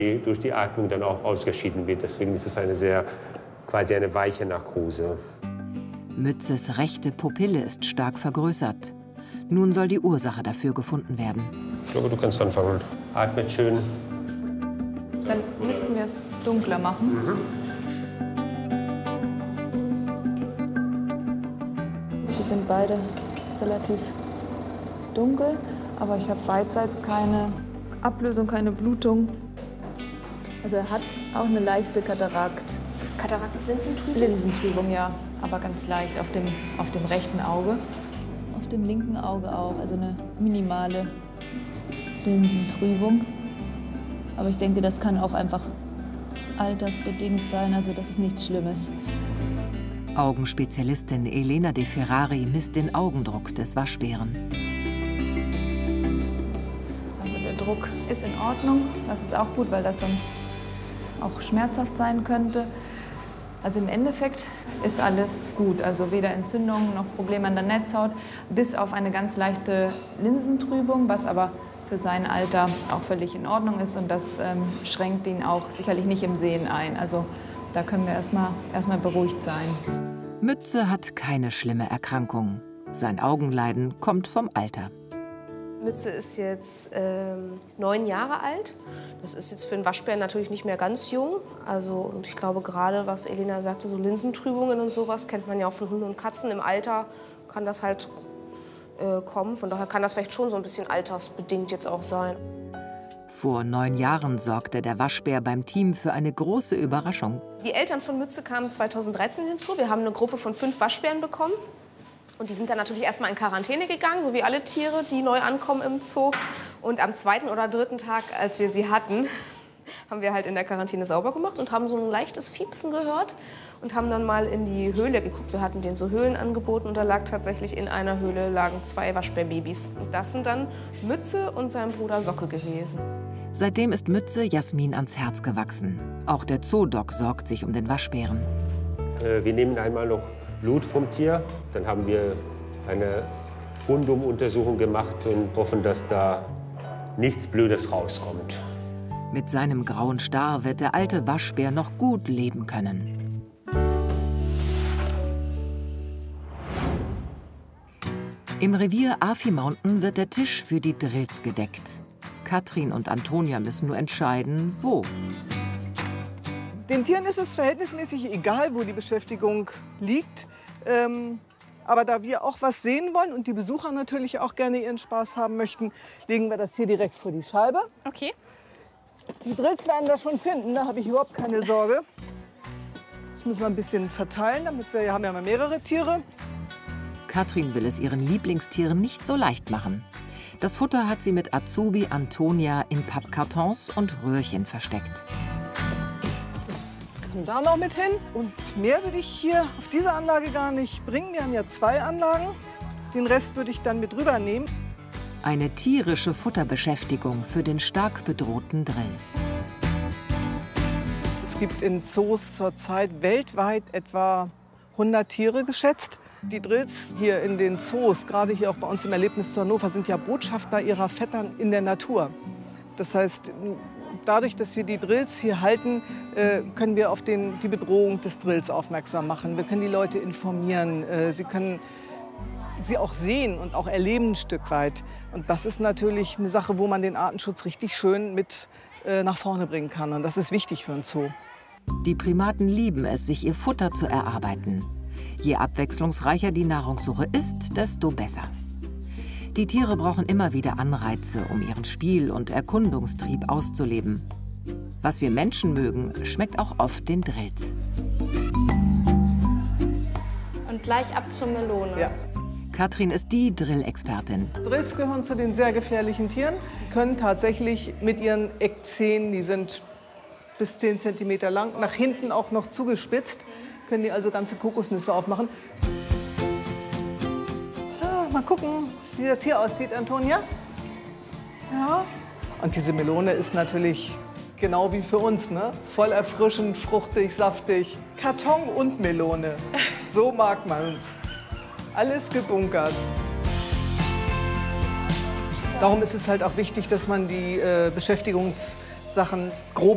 die durch die Atmung dann auch ausgeschieden wird. Deswegen ist es quasi eine weiche Narkose. Mützes rechte Pupille ist stark vergrößert. Nun soll die Ursache dafür gefunden werden. Ich glaube, du kannst anfangen. Atmet schön. Dann müssten wir es dunkler machen. Die sind beide relativ dunkel, aber ich habe beidseits keine Ablösung, keine Blutung. Also er hat auch eine leichte Katarakt. Katarakt ist Linsentrübung? Linsentrübung, ja, aber ganz leicht auf dem rechten Auge. Auf dem linken Auge auch, also eine minimale Linsentrübung. Aber ich denke, das kann auch einfach altersbedingt sein, also das ist nichts Schlimmes. Augenspezialistin Elena De Ferrari misst den Augendruck des Waschbären. Also der Druck ist in Ordnung, das ist auch gut, weil das sonst auch schmerzhaft sein könnte. Also im Endeffekt ist alles gut, also weder Entzündungen noch Probleme an der Netzhaut, bis auf eine ganz leichte Linsentrübung, was aber für sein Alter auch völlig in Ordnung ist und das schränkt ihn auch sicherlich nicht im Sehen ein. Also da können wir erstmal beruhigt sein. Mütze hat keine schlimme Erkrankung. Sein Augenleiden kommt vom Alter. Mütze ist jetzt 9 Jahre alt. Das ist jetzt für einen Waschbären natürlich nicht mehr ganz jung. Also, und ich glaube gerade, was Elena sagte, so Linsentrübungen und sowas kennt man ja auch von Hunden und Katzen. Im Alter kann das halt kommen. Von daher kann das vielleicht schon so ein bisschen altersbedingt jetzt auch sein. Vor 9 Jahren sorgte der Waschbär beim Team für eine große Überraschung. Die Eltern von Mütze kamen 2013 hinzu. Wir haben eine Gruppe von 5 Waschbären bekommen. Und die sind dann natürlich erstmal in Quarantäne gegangen, so wie alle Tiere, die neu ankommen im Zoo. Und am 2. oder 3. Tag, als wir sie hatten, haben wir halt in der Quarantäne sauber gemacht und haben so ein leichtes Fiepsen gehört und haben dann mal in die Höhle geguckt. Wir hatten denen so Höhlen angeboten und da lag tatsächlich in einer Höhle lagen 2 Waschbärbabys. Und das sind dann Mütze und sein Bruder Socke gewesen. Seitdem ist Mütze Jasmin ans Herz gewachsen. Auch der Zoodoc sorgt sich um den Waschbären. Wir nehmen einmal noch Blut vom Tier. Dann haben wir eine Rundum-Untersuchung gemacht und hoffen, dass da nichts Blödes rauskommt. Mit seinem grauen Star wird der alte Waschbär noch gut leben können. Im Revier Afi Mountain wird der Tisch für die Drills gedeckt. Katrin und Antonia müssen nur entscheiden, wo. Den Tieren ist es verhältnismäßig egal, wo die Beschäftigung liegt. Aber da wir auch was sehen wollen und die Besucher natürlich auch gerne ihren Spaß haben möchten, legen wir das hier direkt vor die Scheibe. Okay. Die Drills werden das schon finden, da habe ich überhaupt keine Sorge. Das müssen wir ein bisschen verteilen, damit wir haben ja mal mehrere Tiere. Katrin will es ihren Lieblingstieren nicht so leicht machen. Das Futter hat sie mit Azubi Antonia in Pappkartons und Röhrchen versteckt. Das kann da noch mit hin. Und mehr würde ich hier auf diese Anlage gar nicht bringen. Wir haben ja 2 Anlagen. Den Rest würde ich dann mit rübernehmen. Eine tierische Futterbeschäftigung für den stark bedrohten Drill. Es gibt in Zoos zurzeit weltweit etwa 100 Tiere geschätzt. Die Drills hier in den Zoos, gerade hier auch bei uns im Erlebnis zu Hannover, sind ja Botschafter ihrer Vettern in der Natur. Das heißt, dadurch, dass wir die Drills hier halten, können wir auf die Bedrohung des Drills aufmerksam machen. Wir können die Leute informieren, sie können sie auch sehen und auch erleben ein Stück weit. Und das ist natürlich eine Sache, wo man den Artenschutz richtig schön mit nach vorne bringen kann. Und das ist wichtig für einen Zoo. Die Primaten lieben es, sich ihr Futter zu erarbeiten. Je abwechslungsreicher die Nahrungssuche ist, desto besser. Die Tiere brauchen immer wieder Anreize, um ihren Spiel- und Erkundungstrieb auszuleben. Was wir Menschen mögen, schmeckt auch oft den Drills. Und gleich ab zur Melone. Ja. Katrin ist die Drill-Expertin. Drills gehören zu den sehr gefährlichen Tieren. Die können tatsächlich mit ihren Eckzähnen, die sind bis 10 cm lang, nach hinten auch noch zugespitzt, können die also ganze Kokosnüsse aufmachen. Ja, mal gucken, wie das hier aussieht, Antonia. Ja. Und diese Melone ist natürlich genau wie für uns, ne? Voll erfrischend, fruchtig, saftig. Karton und Melone, so mag man es. Alles gebunkert. Darum ist es halt auch wichtig, dass man die Beschäftigungssachen grob